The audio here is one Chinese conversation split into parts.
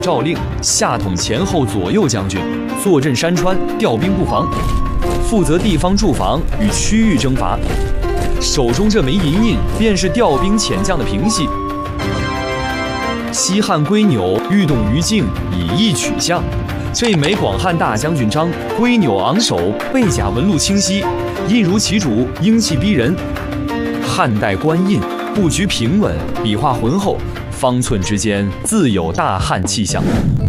诏令下统前后左右将军，坐镇山川，调兵布防，负责地方驻防与区域征伐。手中这枚银印，便是调兵遣将的凭系。西汉归钮欲动于境，以义取象。这枚广汉大将军章，归钮昂首，背甲纹路清晰，印如其主，英气逼人。汉代官印布局平稳，笔画浑厚，方寸之间自有大汉气象。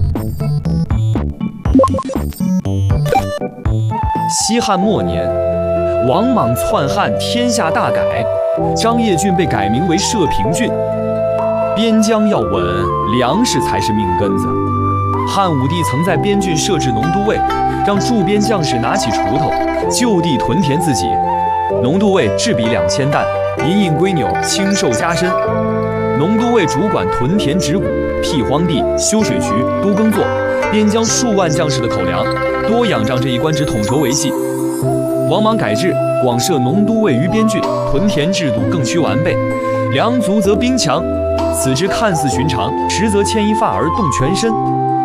西汉末年，王莽篡汉，天下大改，张掖郡被改名为射平郡。边疆要稳，粮食才是命根子。汉武帝曾在边郡设置农都尉，让驻边将士拿起锄头，就地屯田自己。农都尉制笔2000担，银印归钮，亲授加身。农都尉主管屯田植谷、辟荒地、修水渠、督耕作，边疆数万将士的口粮，多仰仗这一官职统筹维系。王莽改制，广设农都尉于边郡，屯田制度更趋完备，粮足则兵强。此之看似寻常，实则牵一发而动全身。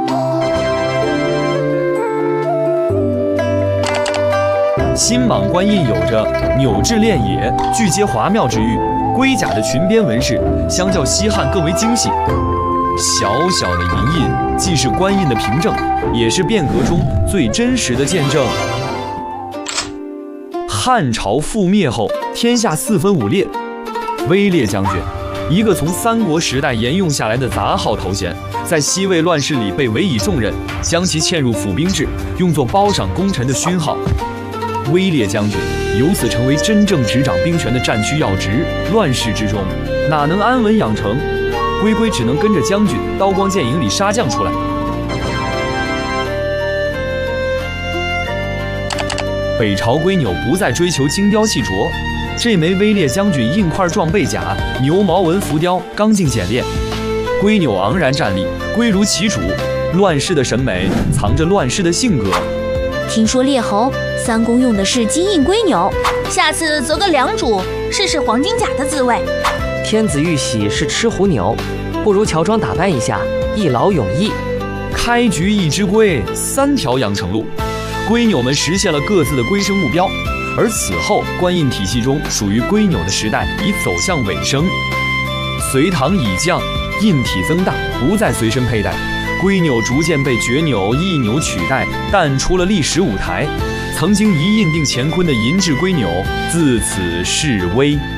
新莽官印有着钮制炼冶、具皆华妙之誉，龟甲的裙边纹饰相较西汉更为精细。小小的银印既是官印的凭证，也是变革中最真实的见证。汉朝覆灭后，天下四分五裂，威烈将军，一个从三国时代沿用下来的杂号头衔，在西魏乱世里被委以重任，将其嵌入府兵制，用作褒赏功臣的勋号。威烈将军由此成为真正执掌兵权的战区要职，乱世之中哪能安稳养成？龟龟只能跟着将军刀光剑影里杀将出来。北朝龟钮不再追求精雕细琢，这枚威烈将军硬块状背甲，牛毛纹浮雕，刚劲简练。龟钮昂然站立，龟如其主，乱世的审美藏着乱世的性格。 听说列侯三公用的是金印龟钮，下次择个良主，试试黄金甲的滋味。 天子玉玺是吃虎钮，不如乔装打扮一下，一劳永逸。 开局一只龟，3条养成路。龟钮们实现了各自的龟生目标，而此后官印体系中属于龟钮的时代已走向尾声。隋唐已降，印体增大，不再随身佩戴。龟钮逐渐被爵钮、义钮取代，淡出了历史舞台。曾经一印定乾坤的银制龟钮，自此式微。